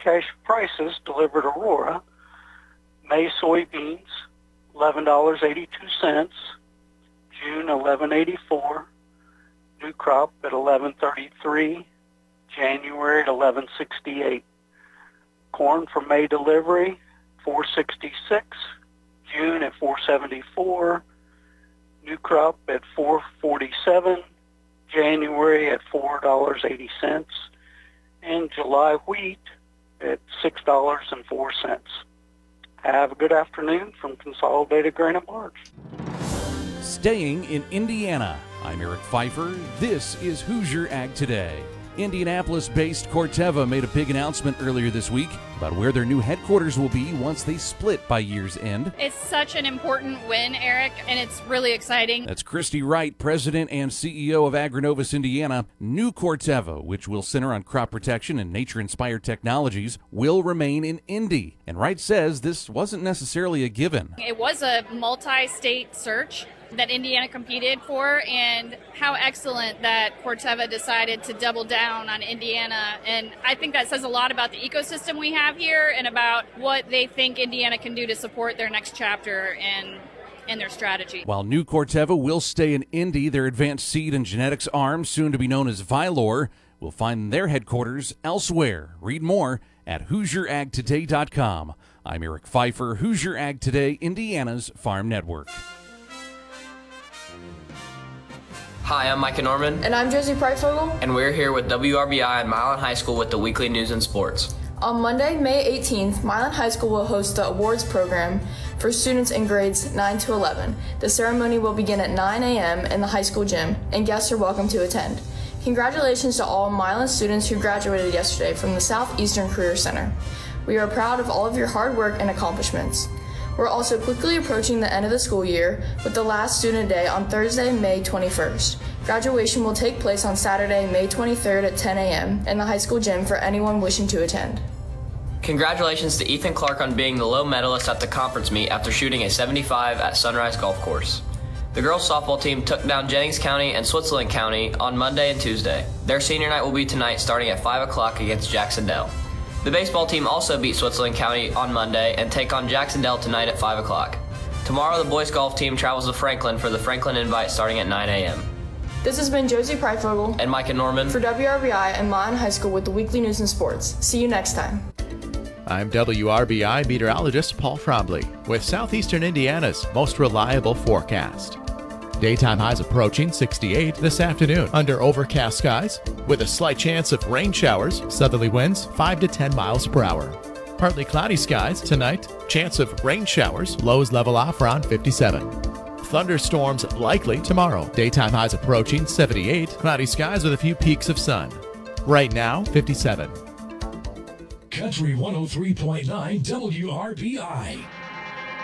cash prices delivered Aurora. May soybeans, $11.82. June, $11.84. New crop at $11.33. January at $11.68. Corn for May delivery, $4.66. June at $4.74. New crop at $4.47. January at $4.80. And July wheat at $6.04. Have a good afternoon from Consolidated Grain and Barge. Staying in Indiana, I'm Eric Pfeiffer. This is Hoosier Ag Today. Indianapolis-based Corteva made a big announcement earlier this week about where their new headquarters will be once they split by year's end. It's such an important win, Eric, and it's really exciting. That's Christy Wright, President and CEO of Agrinovus Indiana. New Corteva, which will center on crop protection and nature-inspired technologies, will remain in Indy. And Wright says this wasn't necessarily a given. It was a multi-state search that Indiana competed for, and how excellent that Corteva decided to double down on Indiana. And I think that says a lot about the ecosystem we have here and about what they think Indiana can do to support their next chapter and their strategy. While New Corteva will stay in Indy, their advanced seed and genetics arm, soon to be known as Vylor, will find their headquarters elsewhere. Read more at HoosierAgToday.com. I'm Eric Pfeiffer, Hoosier Ag Today, Indiana's Farm Network. Hi, I'm Micah Norman. And I'm Josie Breitfogel. And we're here with WRBI and Milan High School with the weekly news and sports. On Monday, May 18th, Milan High School will host the awards program for students in grades 9 to 11. The ceremony will begin at 9 a.m. in the high school gym, and guests are welcome to attend. Congratulations to all Milan students who graduated yesterday from the Southeastern Career Center. We are proud of all of your hard work and accomplishments. We're also quickly approaching the end of the school year with the last student day on Thursday, May 21st. Graduation will take place on Saturday, May 23rd at 10 a.m. in the high school gym for anyone wishing to attend. Congratulations to Ethan Clark on being the low medalist at the conference meet after shooting a 75 at Sunrise Golf Course. The girls softball team took down Jennings County and Switzerland County on Monday and Tuesday. Their senior night will be tonight starting at 5 o'clock against Jacksonville. The baseball team also beat Switzerland County on Monday and take on Jacksonville tonight at 5 o'clock. Tomorrow, the boys golf team travels to Franklin for the Franklin Invite starting at 9 a.m. This has been Josie Breitfogel and Micah Norman for WRBI and Milan High School with the weekly news and sports. See you next time. I'm WRBI meteorologist Paul Trombley with Southeastern Indiana's most reliable forecast. Daytime highs approaching 68 this afternoon under overcast skies with a slight chance of rain showers, southerly winds 5 to 10 miles per hour. Partly cloudy skies tonight, chance of rain showers, lows level off around 57. Thunderstorms likely tomorrow. Daytime highs approaching 78, cloudy skies with a few peaks of sun. Right now, 57. Country 103.9 WRBI.